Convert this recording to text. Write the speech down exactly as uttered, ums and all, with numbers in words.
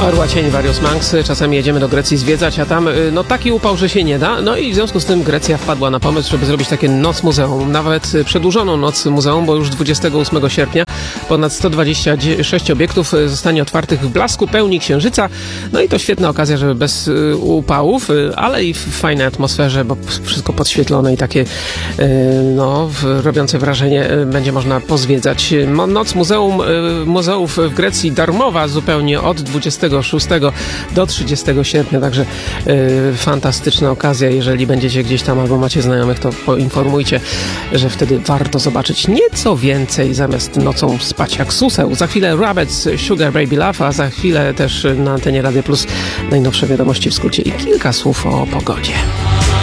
Orła cień, Various Monks. Czasami jedziemy do Grecji zwiedzać, a tam no taki upał, że się nie da. No i w związku z tym Grecja wpadła na pomysł, żeby zrobić takie noc muzeum. Nawet przedłużoną noc muzeum, bo już dwudziestego ósmego sierpnia ponad sto dwadzieścia sześć obiektów zostanie otwartych w blasku pełni księżyca. No i to świetna okazja, żeby bez upałów, ale i w fajnej atmosferze, bo wszystko podświetlone i takie no robiące wrażenie będzie można pozwiedzać. Noc muzeum, muzeów w Grecji darmowa zupełnie od dwudziestego szóstego do trzydziestego sierpnia, także y, fantastyczna okazja. Jeżeli będziecie gdzieś tam albo macie znajomych, to poinformujcie, że wtedy warto zobaczyć nieco więcej zamiast nocą spać jak suseł. Za chwilę Rabbits, Sugar Baby Love, a za chwilę też na antenie Radio Plus najnowsze wiadomości w skrócie i kilka słów o pogodzie.